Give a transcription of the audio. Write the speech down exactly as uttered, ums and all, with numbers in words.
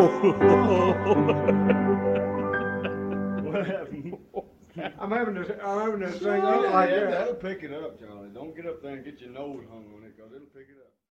What happened? I'm having to, I'm having to sing Yeah, up like yeah, that. that'll pick it up, Charlie. Don't get up there and get your nose hung on it, because it'll pick it up.